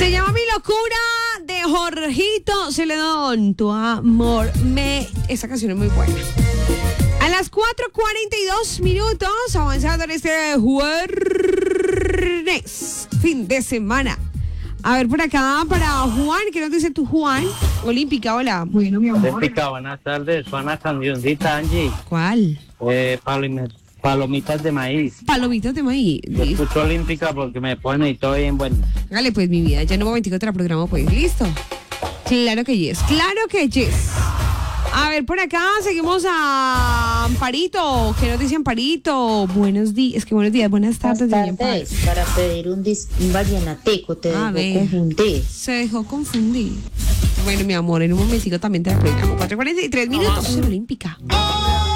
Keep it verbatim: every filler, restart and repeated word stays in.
Se llama Mi Locura de Jorgito Celedón. Tu amor me... Esa canción es muy buena. A las cuatro cuarenta y dos minutos, avanzando en este jueves, fin de semana. A ver, por acá para Juan, ¿qué nos dice tu Juan? Olímpica, hola. Bueno, mi amor. Olímpica, buenas tardes. Suena cancioncita, Angie. ¿Cuál? Eh, palom- palomitas de maíz. Palomitas de maíz. Yo escucho Olímpica porque me pone y todo bien bueno. Dale, pues, mi vida, ya en un momentico te la programo, pues, ¿listo? Claro que yes, claro que yes. A ver, por acá seguimos a Amparito. ¿Qué nos dice Amparito? Buenos días, es que buenos días, buenas tardes. Buenas tardes, para pedir un, dis- un vallenateco, te A dejó ver. confundir. Se dejó confundir. Bueno, mi amor, en un momentico también te la programo. cuatro cuarenta y tres minutos en Olímpica.